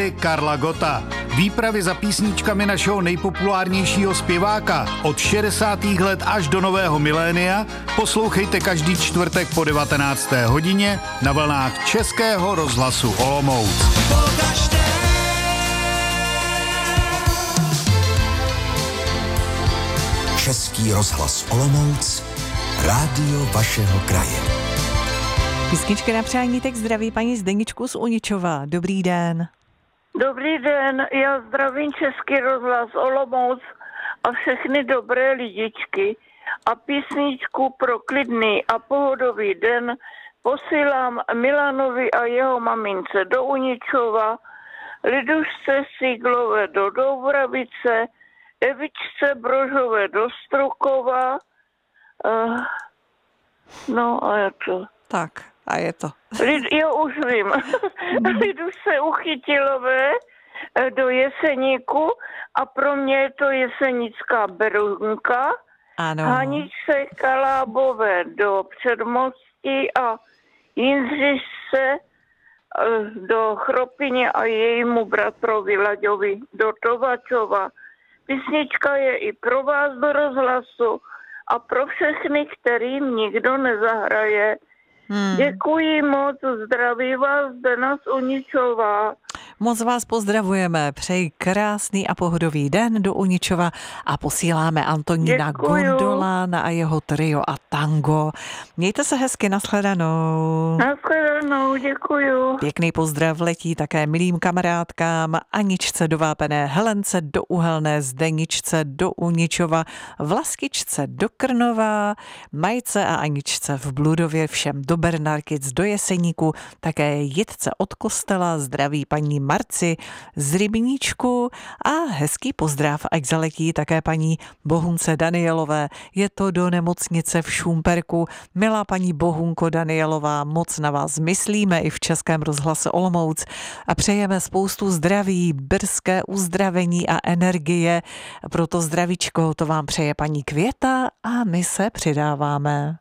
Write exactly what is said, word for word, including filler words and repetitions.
Karla Gotta. Výpravy za písničkami našeho nejpopulárnějšího zpěváka od šedesátých let až do nového milénia poslouchejte každý čtvrtek po devatenácté hodině na vlnách Českého rozhlasu Olomouc. Český rozhlas Olomouc, rádio vašeho kraje. Písničky na přání, tak zdraví paní Zdeničku z Uničova. Dobrý den. Dobrý den, já zdravím Český rozhlas Olomouc a všechny dobré lidičky a písničku pro klidný a pohodový den posílám Milanovi a jeho mamince do Uničova, Lidušce Síglové do Doubravice, Evičce Brožové do Strukova, uh, no a je to. Tak, a je to. Lid, jo, už vím. Lidušce Uchytilové do Jeseníku a pro mě je to jesenická Berunka. Ano. Haničce Kalábové do Předmostí a Jindřišce do Chropyně a jejímu bratrovi Laďovi do Tovačova. Písnička je i pro vás do rozhlasu a pro všechny, kterým nikdo nezahraje. Hmm. Děkuji moc, zdraví vás Zdena z Uničova. Moc vás pozdravujeme, přeji krásný a pohodový den do Uničova a posíláme Antonína Děkuju. Gondolána a jeho trio a tango. Mějte se hezky, nashledanou. Nashledanou, děkuju. Pěkný pozdrav letí také milým kamarádkám Aničce do Vápené, Helence do Uhelné, Zdeničce do Uničova, Vlaskičce do Krnova, Majce a Aničce v Bludově, všem do Bernarkic, do Jeseníku, také Jitce od Kostela, zdraví paní Marci z Rybníčku a hezký pozdrav, ať zaletí také paní Bohunce Danielové. Je to do nemocnice v Šumperku. Milá paní Bohunko Danielová, moc na vás myslíme i v Českém rozhlase Olomouc a přejeme spoustu zdraví, brzké uzdravení a energie. Proto zdravíčko, to vám přeje paní Květa a my se přidáváme.